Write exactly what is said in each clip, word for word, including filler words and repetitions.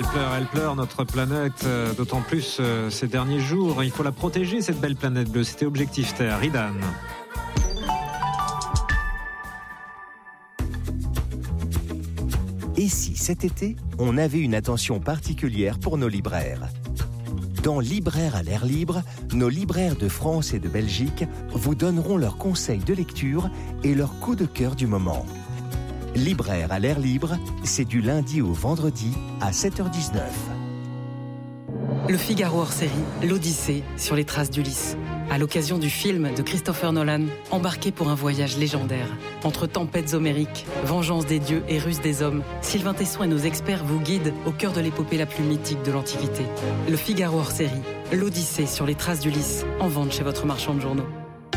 pleure, elle pleure, notre planète, euh, d'autant plus euh, ces derniers jours. Il faut la protéger, cette belle planète bleue. C'était Objectif Terre. Idan. Et si cet été, on avait une attention particulière pour nos libraires ? Dans Libraires à l'air libre, nos libraires de France et de Belgique vous donneront leurs conseils de lecture et leurs coups de cœur du moment. Libraires à l'air libre, c'est du lundi au vendredi à sept heures dix-neuf. Le Figaro hors série, l'Odyssée sur les traces d'Ulysse. À l'occasion du film de Christopher Nolan, embarqué pour un voyage légendaire. Entre tempêtes homériques, vengeance des dieux et ruse des hommes, Sylvain Tesson et nos experts vous guident au cœur de l'épopée la plus mythique de l'Antiquité. Le Figaro hors série, l'Odyssée sur les traces d'Ulysse, en vente chez votre marchand de journaux.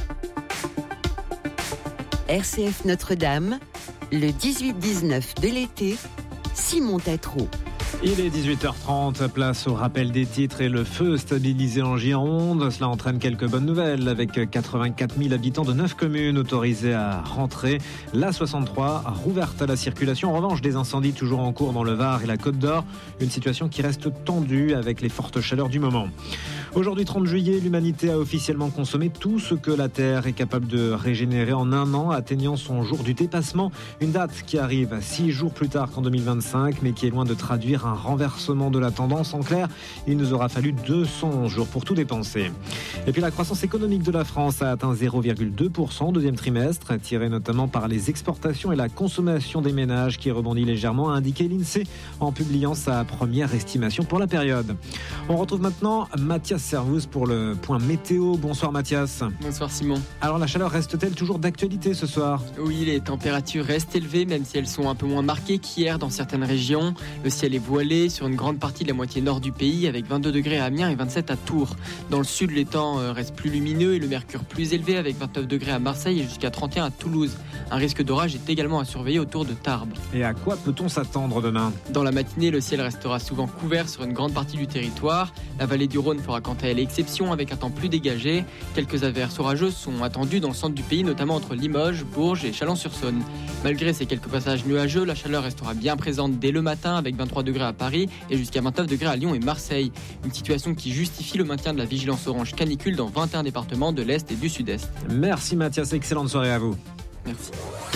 R C F Notre-Dame, le dix-huit dix-neuf de l'été, Simon Tatro. Il est dix-huit heures trente, place au rappel des titres et le feu stabilisé en Gironde. Cela entraîne quelques bonnes nouvelles avec quatre-vingt-quatre mille habitants de neuf communes autorisés à rentrer. L'A soixante-trois rouverte à la circulation. En revanche, des incendies toujours en cours dans le Var et la Côte d'Or. Une situation qui reste tendue avec les fortes chaleurs du moment. Aujourd'hui, trente juillet, l'humanité a officiellement consommé tout ce que la Terre est capable de régénérer en un an, atteignant son jour du dépassement. Une date qui arrive six jours plus tard qu'en deux mille vingt-cinq, mais qui est loin de traduire un renversement de la tendance. En clair, il nous aura fallu deux cents jours pour tout dépenser. Et puis la croissance économique de la France a atteint zéro virgule deux pour cent au deuxième trimestre, tiré notamment par les exportations et la consommation des ménages qui rebondit légèrement, a indiqué l'INSEE en publiant sa première estimation pour la période. On retrouve maintenant Mathias Servouz pour le point météo. Bonsoir Mathias. Bonsoir Simon. Alors la chaleur reste-t-elle toujours d'actualité ce soir ? Oui, les températures restent élevées, même si elles sont un peu moins marquées qu'hier dans certaines régions. Le ciel est voilé sur une grande partie de la moitié nord du pays, avec vingt-deux degrés à Amiens et vingt-sept à Tours. Dans le sud, les temps restent plus lumineux et le mercure plus élevé, avec vingt-neuf degrés à Marseille et jusqu'à trente et un à Toulouse. Un risque d'orage est également à surveiller autour de Tarbes. Et à quoi peut-on s'attendre demain ? Dans la matinée, le ciel restera souvent couvert sur une grande partie du territoire. La vallée du Rhône fera quant à elle exception, avec un temps plus dégagé. Quelques averses orageuses sont attendues dans le centre du pays, notamment entre Limoges, Bourges et Chalon-sur-Saône. Malgré ces quelques passages nuageux, la chaleur restera bien présente dès le matin, avec vingt-trois degrés à Paris et jusqu'à vingt-neuf degrés à Lyon et Marseille. Une situation qui justifie le maintien de la vigilance orange canicule dans vingt et un départements de l'Est et du Sud-Est. Merci Mathias, excellente soirée à vous. Merci.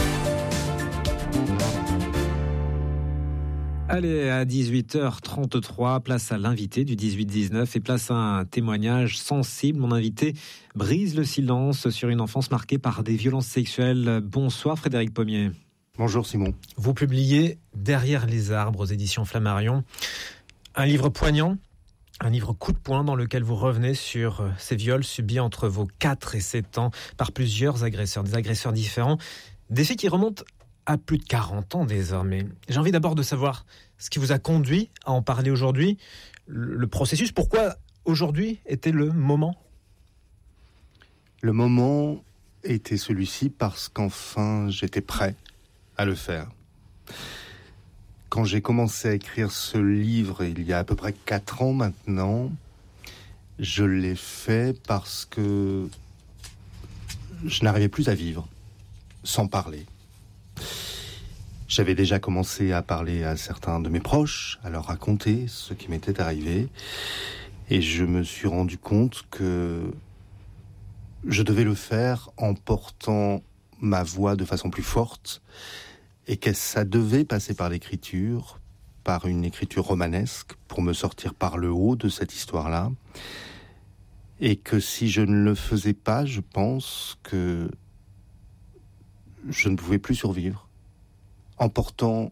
Allez, à dix-huit heures trente-trois, place à l'invité du dix-huit dix-neuf et place à un témoignage sensible. Mon invité brise le silence sur une enfance marquée par des violences sexuelles. Bonsoir Frédéric Pommier. Bonjour Simon. Vous publiez Derrière les arbres aux éditions Flammarion, un livre poignant, un livre coup de poing dans lequel vous revenez sur ces viols subis entre vos quatre et sept ans par plusieurs agresseurs, des agresseurs différents, des faits qui remontent à plus de quarante ans désormais. J'ai envie d'abord de savoir ce qui vous a conduit à en parler aujourd'hui, le processus, pourquoi aujourd'hui était le moment ? Le moment était celui-ci parce qu'enfin j'étais prêt à le faire. Quand j'ai commencé à écrire ce livre, il y a à peu près quatre ans maintenant, je l'ai fait parce que je n'arrivais plus à vivre sans parler. J'avais déjà commencé à parler à certains de mes proches, à leur raconter ce qui m'était arrivé, et je me suis rendu compte que je devais le faire en portant ma voix de façon plus forte, et que ça devait passer par l'écriture, par une écriture romanesque, pour me sortir par le haut de cette histoire-là, et que si je ne le faisais pas, je pense que je ne pouvais plus survivre en portant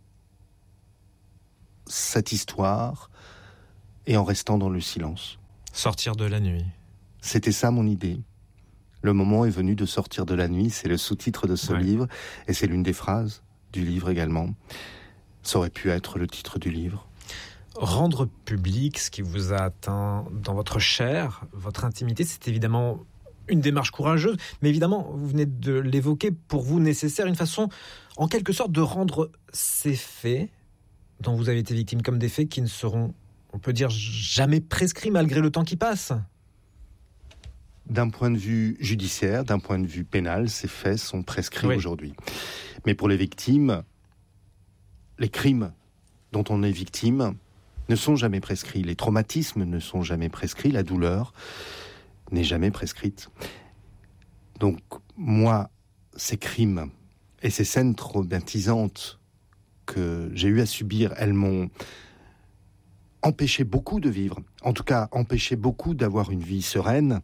cette histoire et en restant dans le silence. Sortir de la nuit. C'était ça mon idée. Le moment est venu de sortir de la nuit, c'est le sous-titre de ce ouais. livre, et c'est l'une des phrases du livre également. Ça aurait pu être le titre du livre. Rendre public ce qui vous a atteint dans votre chair, votre intimité, c'est évidemment une démarche courageuse, mais évidemment, vous venez de l'évoquer, pour vous nécessaire, une façon, en quelque sorte, de rendre ces faits dont vous avez été victime comme des faits qui ne seront, on peut dire, jamais prescrits malgré le temps qui passe. D'un point de vue judiciaire, d'un point de vue pénal, ces faits sont prescrits oui. aujourd'hui. Mais pour les victimes, les crimes dont on est victime ne sont jamais prescrits. Les traumatismes ne sont jamais prescrits. La douleur n'est jamais prescrite. Donc, moi, ces crimes et ces scènes traumatisantes que j'ai eu à subir, elles m'ont empêché beaucoup de vivre. En tout cas, empêché beaucoup d'avoir une vie sereine,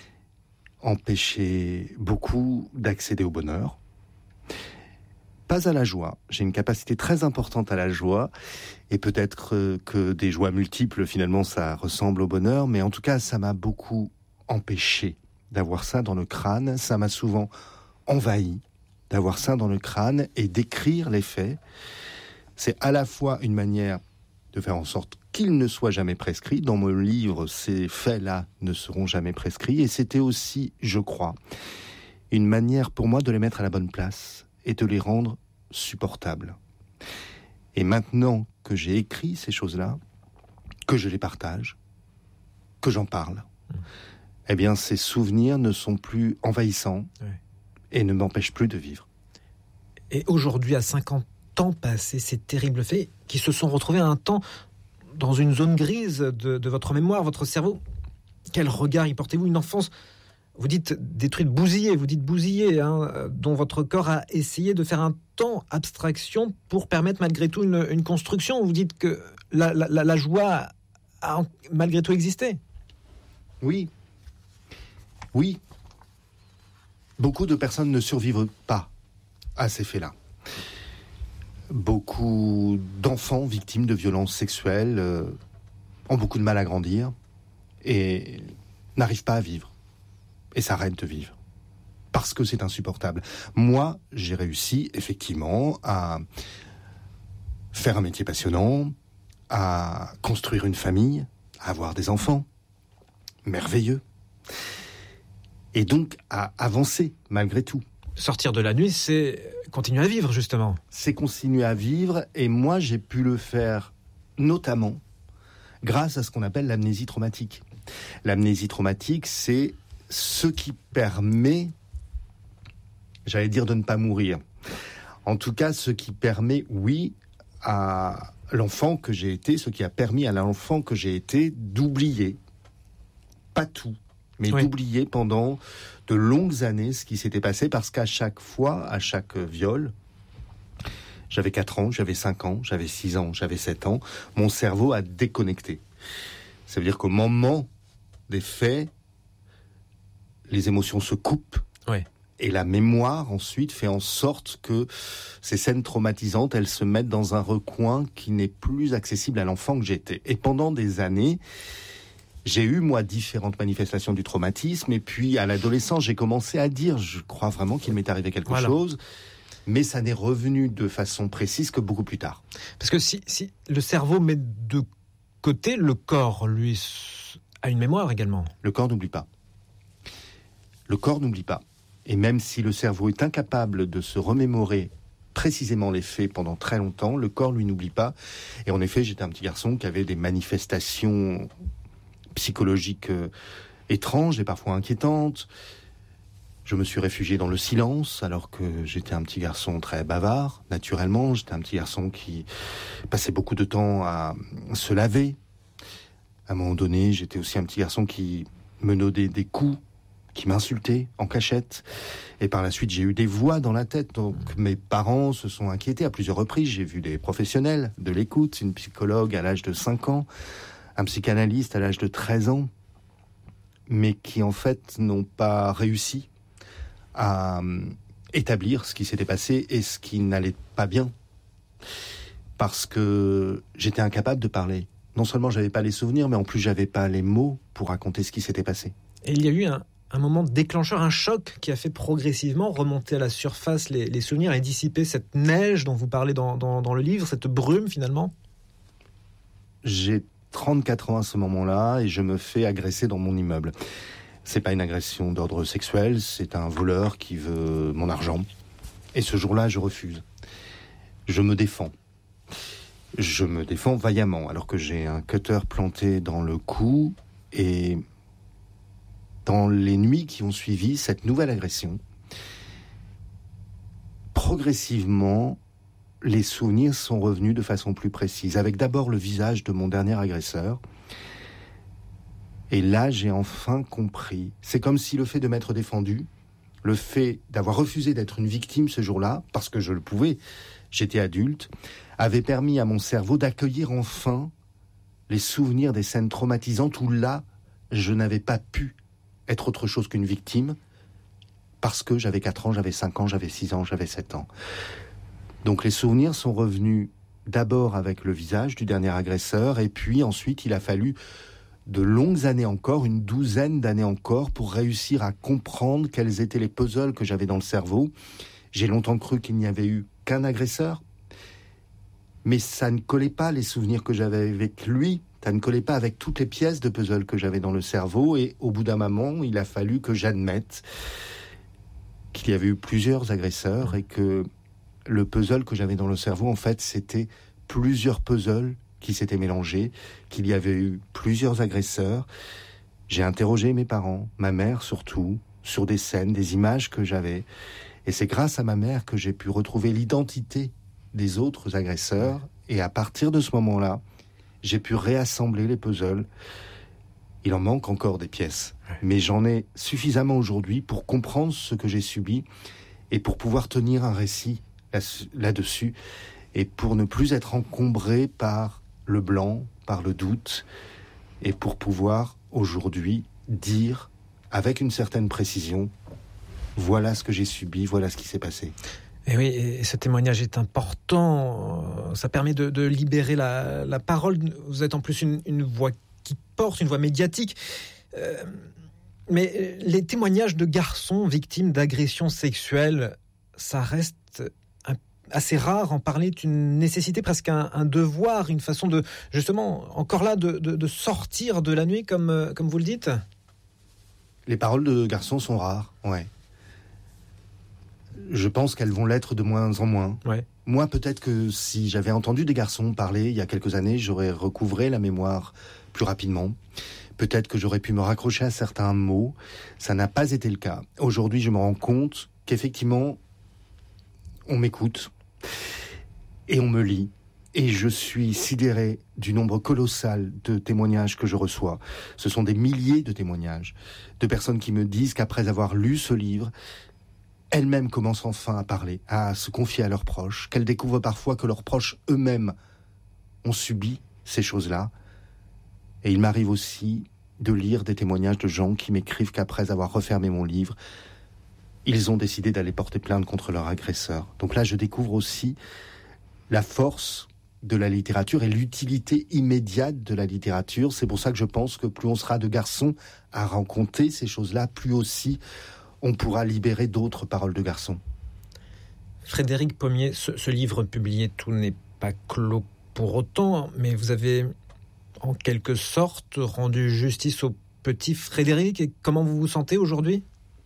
empêché beaucoup d'accéder au bonheur. Pas à la joie. J'ai une capacité très importante à la joie, et peut-être que des joies multiples, finalement, ça ressemble au bonheur, mais en tout cas, ça m'a beaucoup empêché d'avoir ça dans le crâne. Ça m'a souvent envahi d'avoir ça dans le crâne et d'écrire les faits. C'est à la fois une manière de faire en sorte qu'ils ne soient jamais prescrits. Dans mon livre, ces faits-là ne seront jamais prescrits. Et c'était aussi, je crois, une manière pour moi de les mettre à la bonne place et de les rendre supportables. Et maintenant que j'ai écrit ces choses-là, que je les partage, que j'en parle, mmh. eh bien, ces souvenirs ne sont plus envahissants oui. et ne m'empêchent plus de vivre. Et aujourd'hui, à cinquante ans passés, ces terribles faits qui se sont retrouvés à un temps dans une zone grise de, de votre mémoire, votre cerveau, quel regard y portez-vous? Une enfance, vous dites détruite, bousillée, vous dites bousillée, hein, dont votre corps a essayé de faire un temps abstraction pour permettre malgré tout une, une construction. Vous dites que la, la, la joie a malgré tout existé. Oui. Oui. Beaucoup de personnes ne survivent pas à ces faits-là. Beaucoup d'enfants victimes de violences sexuelles euh, ont beaucoup de mal à grandir et n'arrivent pas à vivre et s'arrêtent de vivre parce que c'est insupportable. Moi, j'ai réussi effectivement à faire un métier passionnant, à construire une famille, à avoir des enfants merveilleux et donc à avancer malgré tout. Sortir de la nuit, c'est continuer à vivre, justement. C'est continuer à vivre, et moi, j'ai pu le faire notamment grâce à ce qu'on appelle l'amnésie traumatique. L'amnésie traumatique, c'est ce qui permet, j'allais dire de ne pas mourir. En tout cas, ce qui permet, oui, à l'enfant que j'ai été, ce qui a permis à l'enfant que j'ai été d'oublier, pas tout, mais oui. d'oublier pendant de longues années ce qui s'était passé, parce qu'à chaque fois, à chaque viol, j'avais quatre ans, j'avais cinq ans, j'avais six ans, j'avais sept ans, mon cerveau a déconnecté. Ça veut dire qu'au moment des faits, les émotions se coupent, oui. et la mémoire ensuite fait en sorte que ces scènes traumatisantes, elles se mettent dans un recoin qui n'est plus accessible à l'enfant que j'étais. Et pendant des années, j'ai eu, moi, différentes manifestations du traumatisme, et puis à l'adolescence, j'ai commencé à dire, je crois vraiment qu'il m'est arrivé quelque voilà. chose, mais ça n'est revenu de façon précise que beaucoup plus tard. Parce que si, si le cerveau met de côté, le corps, lui, a une mémoire également. Le corps n'oublie pas. Le corps n'oublie pas. Et même si le cerveau est incapable de se remémorer précisément les faits pendant très longtemps, le corps, lui, n'oublie pas. Et en effet, j'étais un petit garçon qui avait des manifestations psychologiques euh, étranges et parfois inquiétantes. Je me suis réfugié dans le silence alors que j'étais un petit garçon très bavard, naturellement. J'étais un petit garçon qui passait beaucoup de temps à se laver. À un moment donné, j'étais aussi un petit garçon qui menaudait des coups, qui m'insultait en cachette. Et par la suite, j'ai eu des voix dans la tête. Donc mes parents se sont inquiétés à plusieurs reprises. J'ai vu des professionnels de l'écoute, une psychologue à l'âge de cinq ans, un psychanalyste à l'âge de treize ans, mais qui en fait n'ont pas réussi à établir ce qui s'était passé et ce qui n'allait pas bien. Parce que j'étais incapable de parler. Non seulement j'avais pas les souvenirs, mais en plus j'avais pas les mots pour raconter ce qui s'était passé. Et il y a eu un, un moment déclencheur, un choc qui a fait progressivement remonter à la surface les, les souvenirs et dissiper cette neige dont vous parlez dans, dans, dans le livre, cette brume finalement. J'ai trente-quatre ans à ce moment-là et je me fais agresser dans mon immeuble. C'est pas une agression d'ordre sexuel, c'est un voleur qui veut mon argent. Et ce jour-là, je refuse. Je me défends. Je me défends vaillamment alors que j'ai un cutter planté dans le cou. Et dans les nuits qui ont suivi cette nouvelle agression, progressivement, les souvenirs sont revenus de façon plus précise, avec d'abord le visage de mon dernier agresseur. Et là, j'ai enfin compris. C'est comme si le fait de m'être défendu, le fait d'avoir refusé d'être une victime ce jour-là, parce que je le pouvais, j'étais adulte, avait permis à mon cerveau d'accueillir enfin les souvenirs des scènes traumatisantes où là, je n'avais pas pu être autre chose qu'une victime, parce que j'avais quatre ans, j'avais cinq ans, j'avais six ans, j'avais sept ans. Donc les souvenirs sont revenus d'abord avec le visage du dernier agresseur, et puis ensuite il a fallu de longues années encore, une douzaine d'années encore, pour réussir à comprendre quels étaient les puzzles que j'avais dans le cerveau. J'ai longtemps cru qu'il n'y avait eu qu'un agresseur, mais ça ne collait pas les souvenirs que j'avais avec lui, ça ne collait pas avec toutes les pièces de puzzle que j'avais dans le cerveau, et au bout d'un moment, il a fallu que j'admette qu'il y avait eu plusieurs agresseurs, et que le puzzle que j'avais dans le cerveau, en fait, c'était plusieurs puzzles qui s'étaient mélangés, qu'il y avait eu plusieurs agresseurs. J'ai interrogé mes parents, ma mère surtout, sur des scènes, des images que j'avais. Et c'est grâce à ma mère que j'ai pu retrouver l'identité des autres agresseurs. Et à partir de ce moment-là, j'ai pu réassembler les puzzles. Il en manque encore des pièces, mais j'en ai suffisamment aujourd'hui pour comprendre ce que j'ai subi et pour pouvoir tenir un récit là-dessus, et pour ne plus être encombré par le blanc, par le doute, et pour pouvoir aujourd'hui dire avec une certaine précision, voilà ce que j'ai subi, voilà ce qui s'est passé. Et oui, et ce témoignage est important, ça permet de, de libérer la, la parole. Vous êtes en plus une, une voix qui porte, une voix médiatique. Euh, mais les témoignages de garçons victimes d'agressions sexuelles, ça reste assez rare. En parler est une nécessité, presque un, un devoir, une façon de, justement, encore là, de, de, de sortir de la nuit, comme, comme vous le dites. Les paroles de garçons sont rares, ouais. Je pense qu'elles vont l'être de moins en moins. Ouais. Moi, peut-être que si j'avais entendu des garçons parler il y a quelques années, j'aurais recouvré la mémoire plus rapidement. Peut-être que j'aurais pu me raccrocher à certains mots. Ça n'a pas été le cas. Aujourd'hui, je me rends compte qu'effectivement, on m'écoute et on me lit. Et je suis sidéré du nombre colossal de témoignages que je reçois. Ce sont des milliers de témoignages de personnes qui me disent qu'après avoir lu ce livre, elles-mêmes commencent enfin à parler, à se confier à leurs proches, qu'elles découvrent parfois que leurs proches eux-mêmes ont subi ces choses-là. Et il m'arrive aussi de lire des témoignages de gens qui m'écrivent qu'après avoir refermé mon livre, ils ont décidé d'aller porter plainte contre leur agresseur. Donc là, je découvre aussi la force de la littérature et l'utilité immédiate de la littérature. C'est pour ça que je pense que plus on sera de garçons à raconter ces choses-là, plus aussi on pourra libérer d'autres paroles de garçons. Frédéric Pommier, ce, ce livre publié, tout n'est pas clos pour autant, mais vous avez en quelque sorte rendu justice au petit Frédéric. Et comment vous vous sentez aujourd'hui ?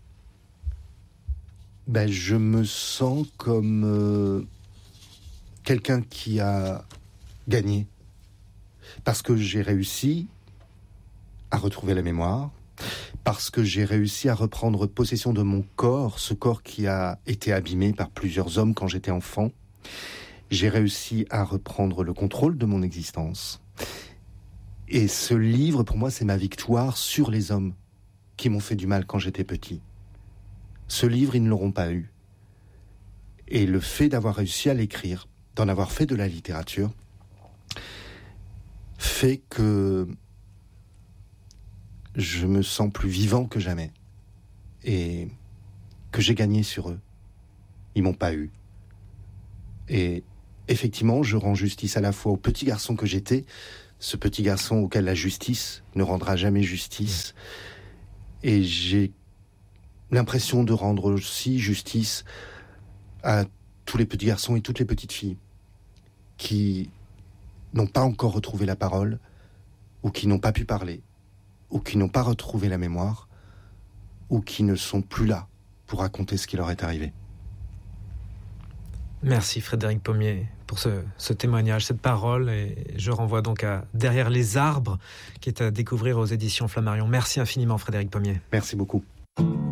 Ben, je me sens comme euh, quelqu'un qui a gagné. Parce que j'ai réussi à retrouver la mémoire, parce que j'ai réussi à reprendre possession de mon corps, ce corps qui a été abîmé par plusieurs hommes quand j'étais enfant. J'ai réussi à reprendre le contrôle de mon existence. Et ce livre, pour moi, c'est ma victoire sur les hommes qui m'ont fait du mal quand j'étais petit. Ce livre, ils ne l'auront pas eu. Et le fait d'avoir réussi à l'écrire, d'en avoir fait de la littérature, fait que je me sens plus vivant que jamais. Et que j'ai gagné sur eux. Ils m'ont pas eu. Et effectivement, je rends justice à la fois au petit garçon que j'étais, ce petit garçon auquel la justice ne rendra jamais justice. Et j'ai l'impression de rendre aussi justice à tous les petits garçons et toutes les petites filles qui n'ont pas encore retrouvé la parole, ou qui n'ont pas pu parler, ou qui n'ont pas retrouvé la mémoire, ou qui ne sont plus là pour raconter ce qui leur est arrivé. Merci Frédéric Pommier pour ce, ce témoignage, cette parole, et je renvoie donc à Derrière les arbres, qui est à découvrir aux éditions Flammarion. Merci infiniment Frédéric Pommier. Merci beaucoup.